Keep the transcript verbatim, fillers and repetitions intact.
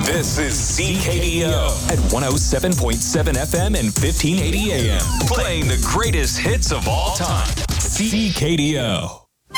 This is C K D O at one oh seven point seven F M and fifteen eighty A M. Playing the greatest hits of all time. C K D O.